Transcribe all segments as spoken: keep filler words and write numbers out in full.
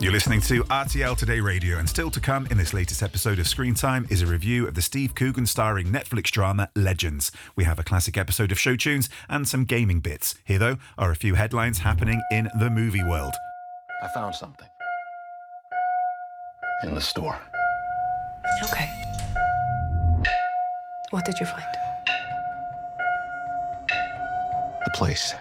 You're listening to R T L Today Radio, and still to come in this latest episode of Screen Time is a review of the Steve Coogan starring Netflix drama Legends. We have a classic episode of Show Tunes and some gaming bits. Here, though, are a few headlines happening in the movie world. I found something in the store. Okay. What did you find? The place.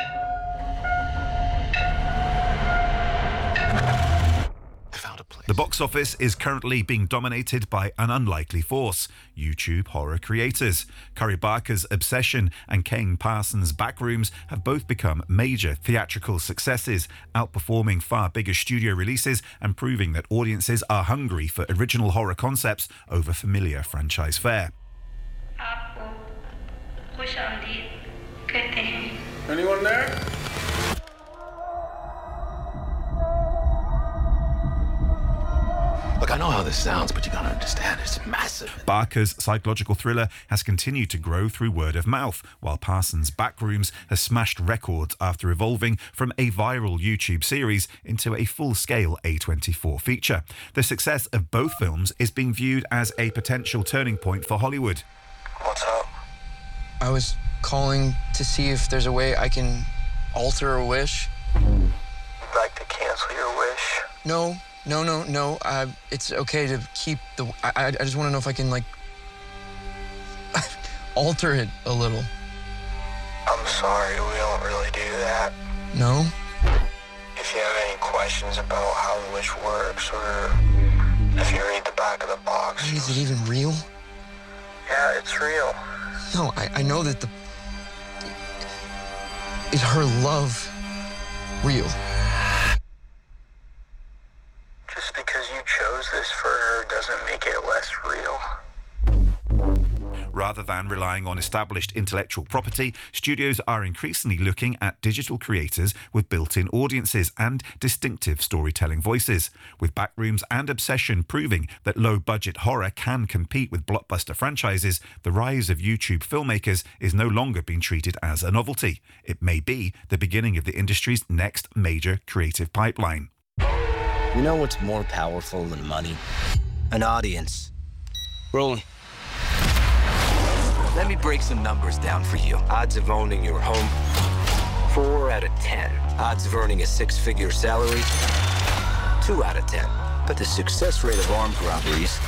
The box office is currently being dominated by an unlikely force: YouTube horror creators. Curry Barker's Obsession and Kane Parsons' Backrooms have both become major theatrical successes, outperforming far bigger studio releases and proving that audiences are hungry for original horror concepts over familiar franchise fare. Anyone there? Look, I know how this sounds, but you gotta understand, it's massive. Barker's psychological thriller has continued to grow through word of mouth, while Parsons' Backrooms has smashed records after evolving from a viral YouTube series into a full-scale A twenty-four feature. The success of both films is being viewed as a potential turning point for Hollywood. What's up? I was calling to see if there's a way I can alter a wish. You'd like to cancel your wish? No. No, no, no. Uh, it's okay to keep the... I, I just want to know if I can, like, alter it a little. I'm sorry, we don't really do that. No? If you have any questions about how the wish works, or if you read the back of the box... Is it even real? Yeah, it's real. No, I, I know that the... Is her love real? Just because you chose this for her doesn't make it less real. Rather than relying on established intellectual property, studios are increasingly looking at digital creators with built-in audiences and distinctive storytelling voices. With Backrooms and Obsession proving that low-budget horror can compete with blockbuster franchises, the rise of YouTube filmmakers is no longer being treated as a novelty. It may be the beginning of the industry's next major creative pipeline. You know what's more powerful than money? An audience. Rolling. Let me break some numbers down for you. Odds of owning your home, four out of ten. Odds of earning a six-figure salary, two out of ten. But the success rate of armed robberies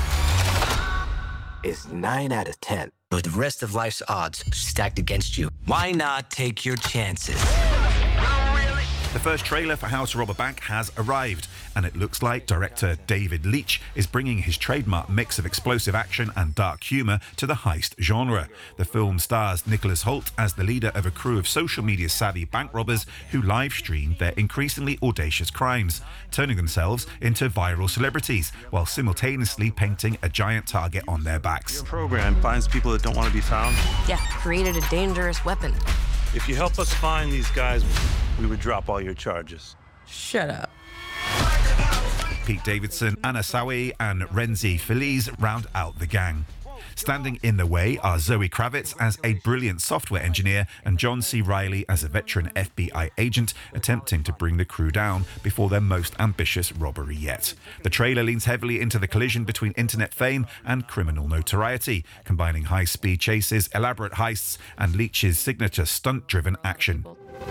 is nine out of ten. With the rest of life's odds stacked against you, why not take your chances? The first trailer for How to Rob a Bank has arrived, and it looks like director David Leitch is bringing his trademark mix of explosive action and dark humour to the heist genre. The film stars Nicholas Hoult as the leader of a crew of social media savvy bank robbers who live stream their increasingly audacious crimes, turning themselves into viral celebrities while simultaneously painting a giant target on their backs. Your program finds people that don't want to be found? Yeah, created a dangerous weapon. If you help us find these guys, we would drop all your charges. Shut up. Pete Davidson, Anna Sawai and Renzi Feliz round out the gang. Standing in the way are Zoe Kravitz as a brilliant software engineer and John C. Reilly as a veteran F B I agent attempting to bring the crew down before their most ambitious robbery yet. The trailer leans heavily into the collision between internet fame and criminal notoriety, combining high-speed chases, elaborate heists, and Leitch's signature stunt-driven action.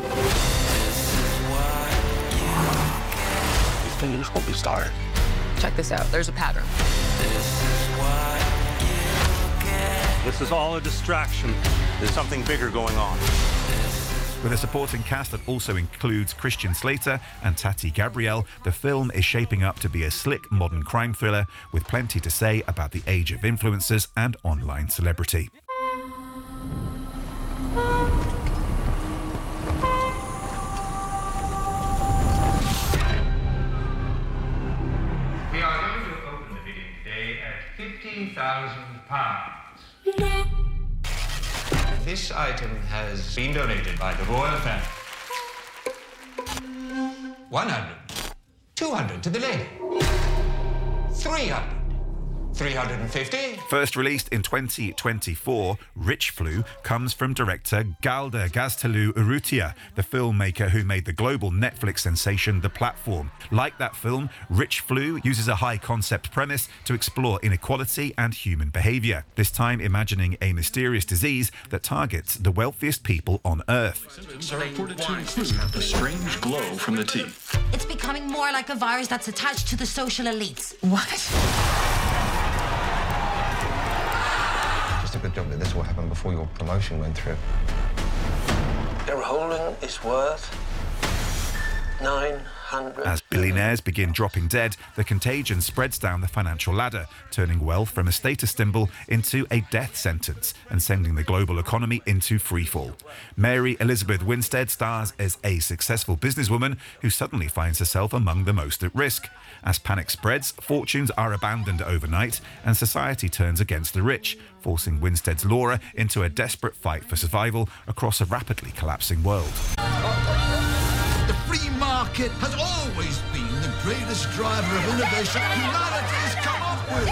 These fingers won't be started. Check this out. There's a pattern. This is all a distraction. There's something bigger going on. With a supporting cast that also includes Christian Slater and Tati Gabrielle, the film is shaping up to be a slick modern crime thriller with plenty to say about the age of influencers and online celebrity. We are going to open the bidding today at fifteen thousand pounds. This item has been donated by the royal family. one hundred. two hundred to the lady. three hundred. three hundred fifty. First released in twenty twenty-four, Rich Flu comes from director Galder Gaztelu Urrutia, the filmmaker who made the global Netflix sensation The Platform. Like that film, Rich Flu uses a high-concept premise to explore inequality and human behaviour, this time imagining a mysterious disease that targets the wealthiest people on Earth. Symptoms are reported to include a strange glow from the teeth. It's becoming more like a virus that's attached to the social elites. What? Just a good job that this all happened before your promotion went through. Their holding is worth nine hundred. As billionaires begin dropping dead, the contagion spreads down the financial ladder, turning wealth from a status symbol into a death sentence and sending the global economy into freefall. Mary Elizabeth Winstead stars as a successful businesswoman who suddenly finds herself among the most at risk. As panic spreads, fortunes are abandoned overnight and society turns against the rich, forcing Winstead's Laura into a desperate fight for survival across a rapidly collapsing world. The free market has always been the greatest driver of innovation humanity has come up with.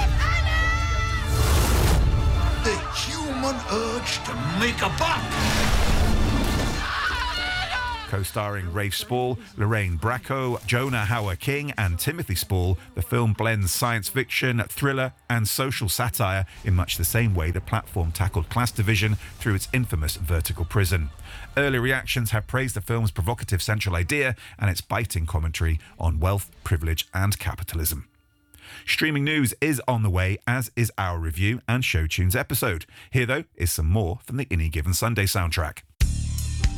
The human urge to make a buck. Co-starring Rafe Spall, Lorraine Bracco, Jonah Hauer-King and Timothy Spall, the film blends science fiction, thriller and social satire in much the same way The Platform tackled class division through its infamous vertical prison. Early reactions have praised the film's provocative central idea and its biting commentary on wealth, privilege and capitalism. Streaming news is on the way, as is our review and show tunes episode. Here, though, is some more from the Any Given Sunday soundtrack.